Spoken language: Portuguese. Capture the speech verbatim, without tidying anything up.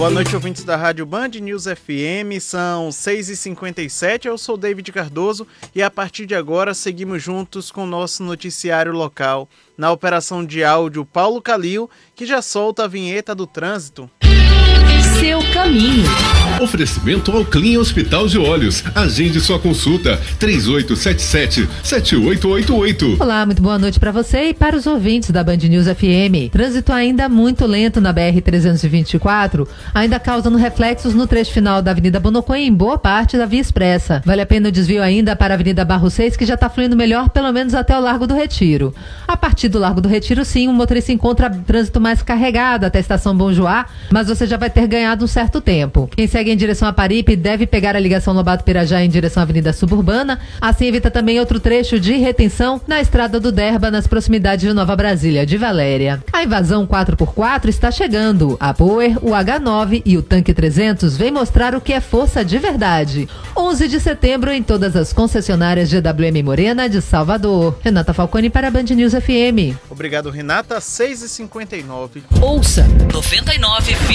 Boa noite, ouvintes da Rádio Band News F M, são seis e cinquenta e sete, eu sou David Cardoso e a partir de agora seguimos juntos com o nosso noticiário local. Na operação de áudio, Paulo Calil, que já solta a vinheta do trânsito. Seu caminho. Oferecimento ao Clean Hospital de Olhos. Agende sua consulta três oito sete sete, sete oito oito oito. Olá, muito boa noite para você e para os ouvintes da Band News F M. Trânsito ainda muito lento na B R trezentos e vinte e quatro, ainda causando reflexos no trecho final da Avenida Bonocô e em boa parte da Via Expressa. Vale a pena o desvio ainda para a Avenida Barro seis, que já está fluindo melhor, pelo menos até o Largo do Retiro. A partir do Largo do Retiro, sim, o motorista encontra trânsito mais carregado até a Estação Bom Joá, mas você já vai ter ganhado um certo tempo. Quem segue em direção a Paripe deve pegar a ligação Lobato-Pirajá em direção à Avenida Suburbana, assim evita também outro trecho de retenção na Estrada do Derba, nas proximidades de Nova Brasília de Valéria. A invasão quatro por quatro está chegando. A Power, o H nove e o Tanque trezentos vem mostrar o que é força de verdade. onze de setembro em todas as concessionárias G W M Morena de Salvador. Renata Falcone para a Band News F M. Obrigado, Renata. seis e cinquenta e nove. Ouça noventa e nove